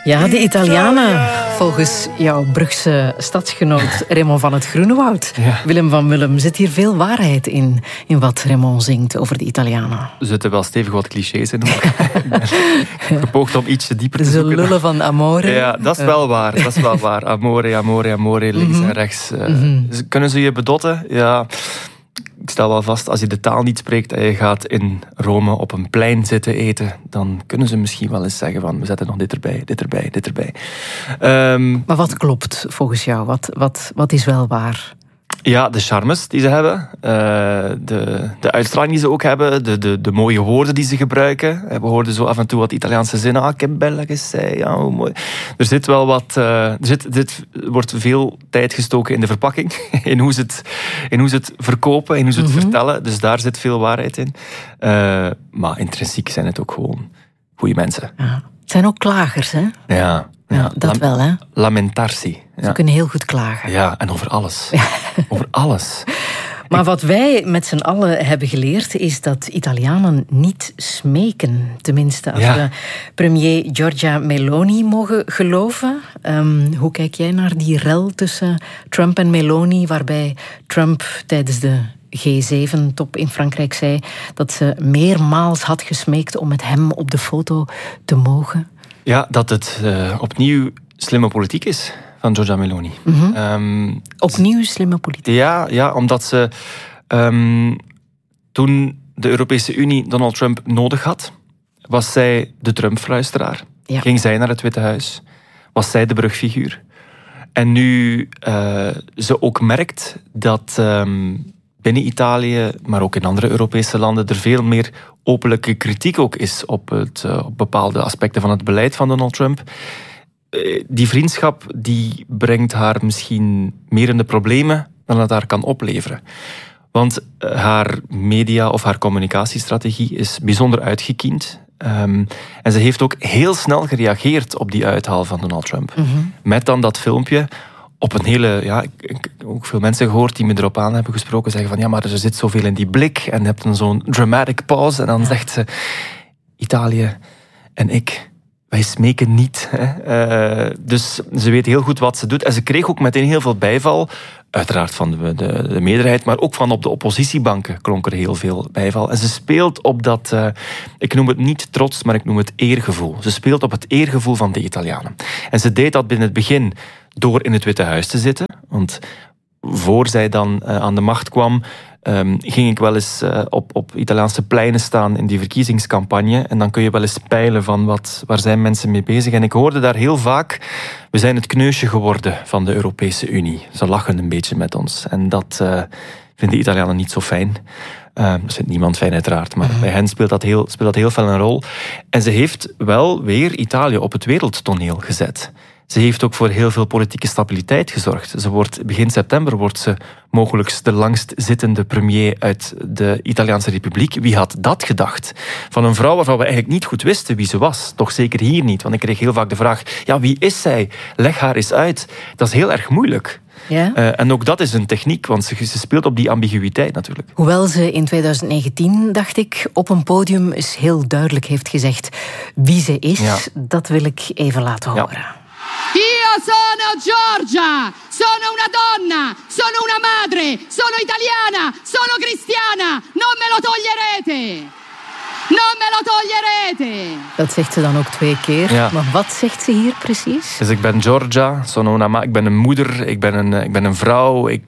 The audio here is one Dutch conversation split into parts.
Ja, de Italianen. Volgens jouw Brugse stadsgenoot Raymond van het Groenewoud. Ja. Willem van Willem, zit hier veel waarheid in wat Raymond zingt over de Italianen? Er zitten wel stevig wat clichés in. Ik heb gepoogd om ietsje dieper te Ze zoeken. lullen van amore. Ja, dat is wel waar. Dat is wel waar. Amore, amore, amore, links en rechts. Kunnen ze je bedotten? Ja. Ik stel wel vast, als je de taal niet spreekt en je gaat in Rome op een plein zitten eten, dan kunnen ze misschien wel eens zeggen van, we zetten nog dit erbij, dit erbij, dit erbij. Maar wat klopt volgens jou? Wat is wel waar? Ja, de charmes die ze hebben, de uitstraling die ze ook hebben, de mooie woorden die ze gebruiken. We hoorden zo af en toe wat Italiaanse zinnen. Ah, che bella che sei. Ja, hoe mooi. Er zit wel wat. Er wordt veel tijd gestoken in de verpakking, in hoe ze het verkopen, in hoe ze het vertellen. Dus daar zit veel waarheid in. Maar intrinsiek zijn het ook gewoon goede mensen. Ja. Het zijn ook klagers, hè? Ja. Ja, dat wel, hè? Lamentarsi. Ze Ja. kunnen heel goed klagen. Ja, en over alles. Over alles. Maar wat wij met z'n allen hebben geleerd, is dat Italianen niet smeken. Tenminste, als we premier Giorgia Meloni mogen geloven. Hoe kijk jij naar die rel tussen Trump en Meloni, waarbij Trump tijdens de G7-top in Frankrijk zei dat ze meermaals had gesmeekt om met hem op de foto te mogen? Ja, dat het opnieuw slimme politiek is van Giorgia Meloni. Opnieuw slimme politiek. Ja, omdat ze toen de Europese Unie Donald Trump nodig had, was zij de Trump-fluisteraar. Ja. Ging zij naar het Witte Huis. Was zij de brugfiguur. En nu ze ook merkt dat binnen Italië, maar ook in andere Europese landen, er veel meer openlijke kritiek ook is op bepaalde aspecten van het beleid van Donald Trump. Die vriendschap die brengt haar misschien meer in de problemen dan het haar kan opleveren. Want haar media of haar communicatiestrategie is bijzonder uitgekiend. En ze heeft ook heel snel gereageerd op die uithaal van Donald Trump. Met dan dat filmpje op een hele... Ja, ik heb ook veel mensen gehoord die me erop aan hebben gesproken. Zeggen van, ja, maar er zit zoveel in die blik. En je hebt dan zo'n dramatic pause. En dan zegt ze, Italië en ik, wij smeken niet. Hè. Dus ze weet heel goed wat ze doet. En ze kreeg ook meteen heel veel bijval. Uiteraard van de meerderheid, maar ook van op de oppositiebanken klonk er heel veel bijval. En ze speelt op dat, ik noem het niet trots, maar ik noem het eergevoel. Ze speelt op het eergevoel van de Italianen. En ze deed dat in het begin door in het Witte Huis te zitten. Want voor zij dan aan de macht kwam, ging ik wel eens op Italiaanse pleinen staan in die verkiezingscampagne. En dan kun je wel eens peilen van waar zijn mensen mee bezig. En ik hoorde daar heel vaak, we zijn het kneusje geworden van de Europese Unie. Ze lachen een beetje met ons. En dat vinden de Italianen niet zo fijn. Dat vindt niemand fijn uiteraard, maar bij hen speelt dat heel fel een rol. En ze heeft wel weer Italië op het wereldtoneel gezet. Ze heeft ook voor heel veel politieke stabiliteit gezorgd. Begin september wordt ze mogelijk de langst zittende premier uit de Italiaanse Republiek. Wie had dat gedacht? Van een vrouw waarvan we eigenlijk niet goed wisten wie ze was. Toch zeker hier niet, want ik kreeg heel vaak de vraag, ja, wie is zij? Leg haar eens uit. Dat is heel erg moeilijk. Ja? En ook dat is een techniek, want ze speelt op die ambiguïteit natuurlijk. Hoewel ze in 2019, dacht ik, op een podium eens heel duidelijk heeft gezegd wie ze is, dat wil ik even laten horen. Ja. Io sono Giorgia, sono una donna, sono una madre, sono italiana, sono cristiana, non me lo toglierete. Non me lo toglierete. Dat zegt ze dan ook 2 keer. Ja. Maar wat zegt ze hier precies? Dus ik ben Giorgia, ik ben een moeder, ik ben een vrouw, ik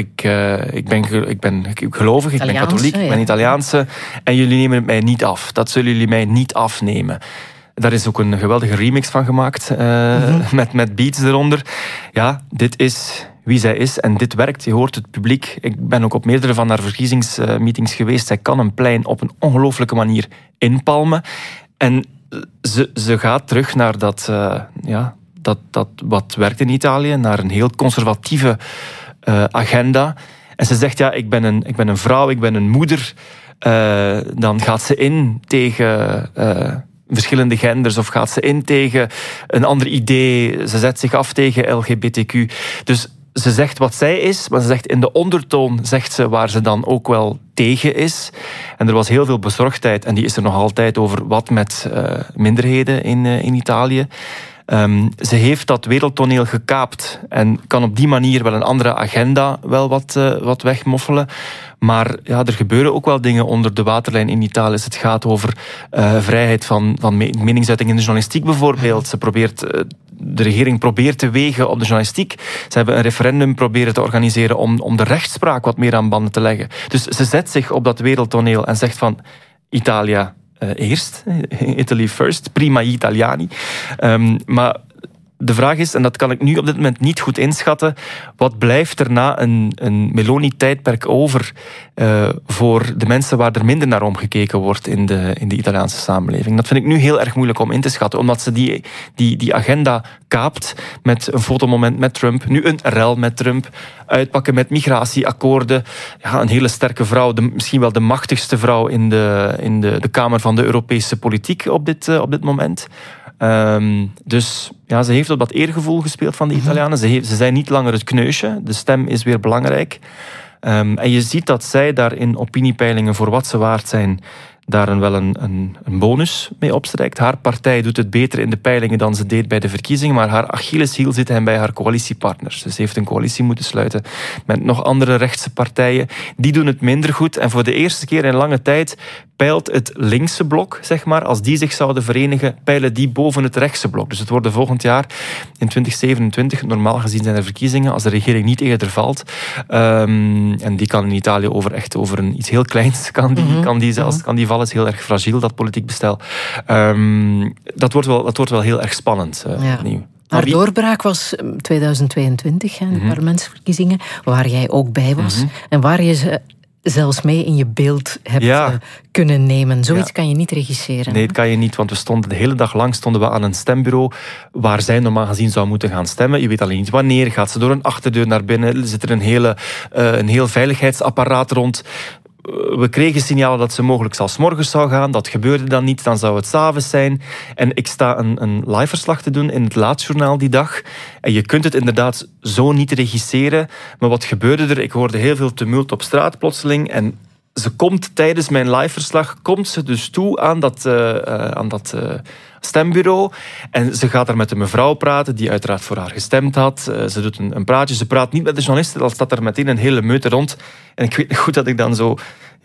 ben gelovig, ik ben katholiek, ik ben Italiaanse. En jullie nemen het mij niet af. Dat zullen jullie mij niet afnemen. Daar is ook een geweldige remix van gemaakt, met beats eronder. Ja, dit is wie zij is en dit werkt. Je hoort het publiek. Ik ben ook op meerdere van haar verkiezingsmeetings geweest. Zij kan een plein op een ongelooflijke manier inpalmen. En ze gaat terug naar dat wat werkt in Italië, naar een heel conservatieve agenda. En ze zegt, ja, ik ben een vrouw, ik ben een moeder. Dan gaat ze in tegen verschillende genders of gaat ze in tegen een ander idee. Ze zet zich af tegen LGBTQ. Dus ze zegt wat zij is, maar ze zegt in de ondertoon zegt ze waar ze dan ook wel tegen is. En er was heel veel bezorgdheid, en die is er nog altijd over wat met minderheden in Italië. Ze heeft dat wereldtoneel gekaapt en kan op die manier wel een andere agenda wel wat wegmoffelen. Maar ja, er gebeuren ook wel dingen onder de waterlijn in Italië. Het gaat over vrijheid van meningsuiting in de journalistiek bijvoorbeeld. De regering probeert te wegen op de journalistiek. Ze hebben een referendum proberen te organiseren om de rechtspraak wat meer aan banden te leggen. Dus ze zet zich op dat wereldtoneel en zegt van Italia eerst, Italy first, prima Italiani. Maar de vraag is, en dat kan ik nu op dit moment niet goed inschatten, wat blijft er na een Meloni-tijdperk over voor de mensen waar er minder naar omgekeken wordt in de Italiaanse samenleving? Dat vind ik nu heel erg moeilijk om in te schatten, omdat ze die agenda kaapt met een fotomoment met Trump, nu een rel met Trump, uitpakken met migratieakkoorden. Ja, een hele sterke vrouw, misschien wel de machtigste vrouw in de Kamer van de Europese politiek op dit moment. Dus ja, ze heeft op dat eergevoel gespeeld van de Italianen. Ze zijn niet langer het kneusje. De stem is weer belangrijk. En je ziet dat zij daar in opiniepeilingen voor wat ze waard zijn, daar wel een bonus mee opstrijkt. Haar partij doet het beter in de peilingen dan ze deed bij de verkiezingen, maar haar Achilleshiel zit hem bij haar coalitiepartners. Dus ze heeft een coalitie moeten sluiten met nog andere rechtse partijen. Die doen het minder goed. En voor de eerste keer in lange tijd peilt het linkse blok, zeg maar, als die zich zouden verenigen, peilen die boven het rechtse blok. Dus het worden volgend jaar, in 2027, normaal gezien zijn er verkiezingen, als de regering niet eerder valt. En die kan in Italië over iets heel kleins, kan die vallen, is heel erg fragiel, dat politiek bestel. Dat wordt wel heel erg spannend. Opnieuw. Haar doorbraak was 2022, de parlementsverkiezingen, waar jij ook bij was. En waar je ze zelfs mee in je beeld hebt kunnen nemen. Zoiets kan je niet regisseren. Nee, dat kan je niet, want we stonden de hele dag lang aan een stembureau waar zij normaal gezien zou moeten gaan stemmen. Je weet alleen niet wanneer. Gaat ze door een achterdeur naar binnen? Zit er een heel veiligheidsapparaat rond? We kregen signalen dat ze mogelijk zelfs 's morgens zou gaan. Dat gebeurde dan niet. Dan zou het 's avonds zijn. En ik sta een live verslag te doen in het Laatjournaal die dag. En je kunt het inderdaad zo niet regisseren. Maar wat gebeurde er? Ik hoorde heel veel tumult op straat plotseling. En ze komt tijdens mijn live verslag dus toe aan dat stembureau. En ze gaat daar met een mevrouw praten die uiteraard voor haar gestemd had. Ze doet een praatje. Ze praat niet met de journalisten. Dan staat er meteen een hele meute rond. En ik weet nog goed dat ik dan zo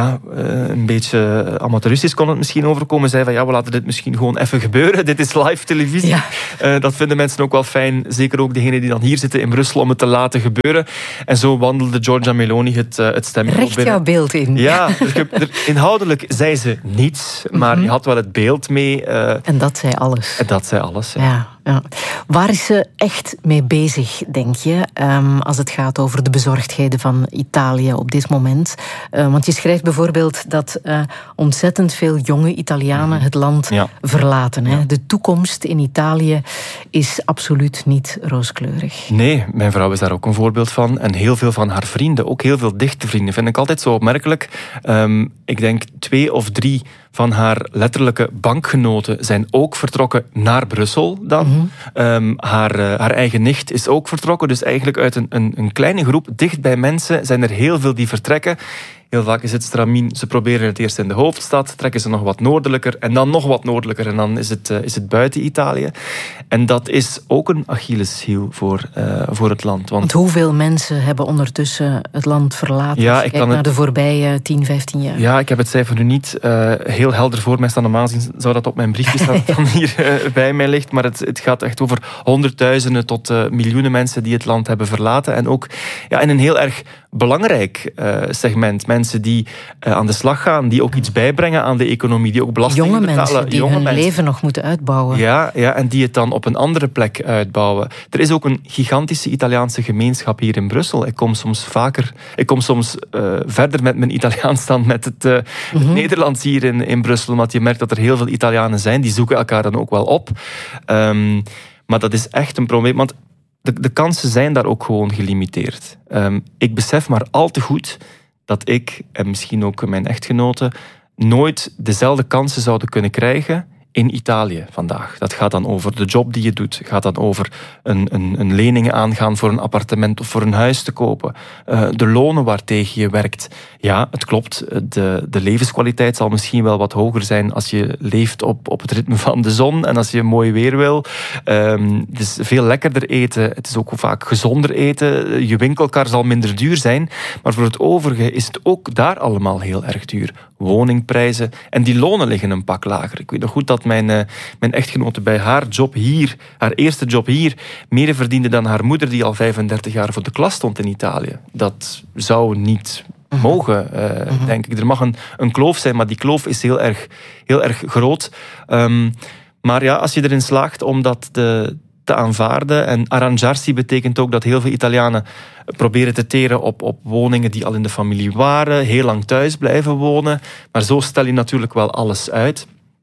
een beetje amateuristisch kon het misschien overkomen. Zei van we laten dit misschien gewoon even gebeuren. Dit is live televisie. Ja. Dat vinden mensen ook wel fijn. Zeker ook degenen die dan hier zitten in Brussel om het te laten gebeuren. En zo wandelde Giorgia Meloni het stembureau binnen. Recht jouw beeld in. Ja, inhoudelijk zei ze niets. Maar je had wel het beeld mee. En dat zei alles. En dat zei alles, ja. Waar is ze echt mee bezig, denk je, als het gaat over de bezorgdheden van Italië op dit moment? Want je schrijft bijvoorbeeld dat ontzettend veel jonge Italianen het land verlaten. Hè? De toekomst in Italië is absoluut niet rooskleurig. Nee, mijn vrouw is daar ook een voorbeeld van. En heel veel van haar vrienden, ook heel veel dichte vrienden, vind ik altijd zo opmerkelijk. Ik denk 2 of 3 van haar letterlijke bankgenoten zijn ook vertrokken naar Brussel dan. Haar eigen nicht is ook vertrokken. Dus eigenlijk uit een kleine groep, dicht bij mensen, zijn er heel veel die vertrekken. Heel vaak is het stramien, ze proberen het eerst in de hoofdstad, trekken ze nog wat noordelijker en dan nog wat noordelijker en dan is het buiten Italië. En dat is ook een Achilleshiel voor het land. Want hoeveel mensen hebben ondertussen het land verlaten? Ja, ik kijk naar de voorbije 10, 15 jaar. Ja, ik heb het cijfer nu niet heel helder voor mij staan. Normaal gezien zou dat op mijn briefje staan dat dan hier bij mij ligt. Maar het gaat echt over honderdduizenden tot miljoenen mensen die het land hebben verlaten. En ook in een heel erg belangrijk segment. Mensen die aan de slag gaan, die ook iets bijbrengen aan de economie, die ook belastingen betalen. Jonge mensen die hun leven nog moeten uitbouwen. Ja, en die het dan op een andere plek uitbouwen. Er is ook een gigantische Italiaanse gemeenschap hier in Brussel. Ik kom soms verder met mijn Italiaans dan met het Nederlands hier in Brussel, want je merkt dat er heel veel Italianen zijn, die zoeken elkaar dan ook wel op. Maar dat is echt een probleem, want de kansen zijn daar ook gewoon gelimiteerd. Ik besef maar al te goed dat ik, en misschien ook mijn echtgenote, nooit dezelfde kansen zouden kunnen krijgen in Italië vandaag. Dat gaat dan over de job die je doet. Gaat dan over een lening aangaan voor een appartement of voor een huis te kopen. De lonen waartegen je werkt. Ja, het klopt. De levenskwaliteit zal misschien wel wat hoger zijn als je leeft op het ritme van de zon en als je mooi weer wil. Het is veel lekkerder eten. Het is ook vaak gezonder eten. Je winkelkar zal minder duur zijn. Maar voor het overige is het ook daar allemaal heel erg duur. Woningprijzen. En die lonen liggen een pak lager. Ik weet nog goed dat mijn echtgenote bij haar job hier, haar eerste job hier, meer verdiende dan haar moeder die al 35 jaar voor de klas stond in Italië. Dat zou niet mogen, denk ik. Er mag een kloof zijn, maar die kloof is heel erg groot. Maar ja, als je erin slaagt om dat te aanvaarden. En arrangiarsi betekent ook dat heel veel Italianen proberen te teren op woningen die al in de familie waren, heel lang thuis blijven wonen. Maar zo stel je natuurlijk wel alles uit.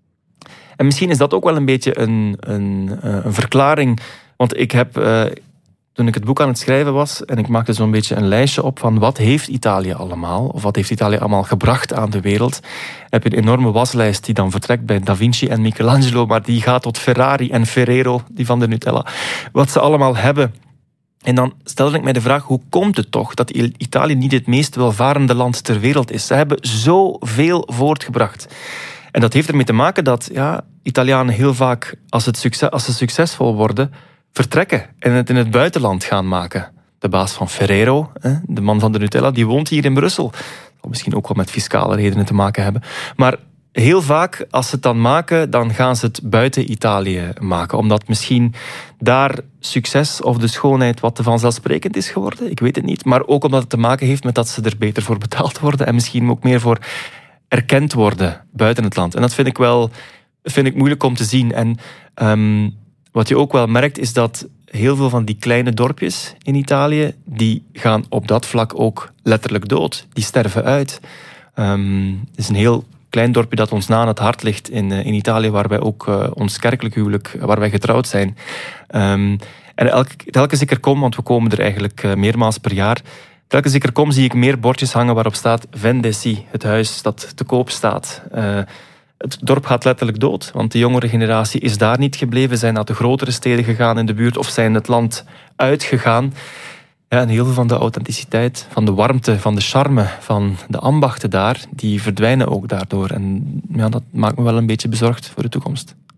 En misschien is dat ook wel een beetje een verklaring. Want ik heb, toen ik het boek aan het schrijven was, en ik maakte zo'n beetje een lijstje op van wat heeft Italië allemaal, of wat heeft Italië allemaal gebracht aan de wereld, heb je een enorme waslijst die dan vertrekt bij Da Vinci en Michelangelo, maar die gaat tot Ferrari en Ferrero, die van de Nutella. Wat ze allemaal hebben. En dan stelde ik mij de vraag, hoe komt het toch dat Italië niet het meest welvarende land ter wereld is? Ze hebben zoveel voortgebracht. En dat heeft ermee te maken dat Italianen heel vaak, als ze succesvol worden, vertrekken en het in het buitenland gaan maken. De baas van Ferrero, de man van de Nutella, die woont hier in Brussel. Dat zal misschien ook wel met fiscale redenen te maken hebben. Maar heel vaak, als ze het dan maken, dan gaan ze het buiten Italië maken. Omdat misschien daar succes of de schoonheid wat te vanzelfsprekend is geworden. Ik weet het niet. Maar ook omdat het te maken heeft met dat ze er beter voor betaald worden. En misschien ook meer voor erkend worden buiten het land. En dat vind ik moeilijk om te zien. En wat je ook wel merkt, is dat heel veel van die kleine dorpjes in Italië, die gaan op dat vlak ook letterlijk dood. Die sterven uit. Het is een heel klein dorpje dat ons na aan het hart ligt in Italië, waar wij ook ons kerkelijk huwelijk, waar wij getrouwd zijn. En telkens ik er kom, want we komen er eigenlijk meermaals per jaar, telkens ik er kom, zie ik meer bordjes hangen waarop staat Vendesi, het huis dat te koop staat. Het dorp gaat letterlijk dood, want de jongere generatie is daar niet gebleven, zijn naar de grotere steden gegaan in de buurt of zijn het land uitgegaan. Ja, en heel veel van de authenticiteit, van de warmte, van de charme, van de ambachten daar, die verdwijnen ook daardoor. En ja, dat maakt me wel een beetje bezorgd voor de toekomst.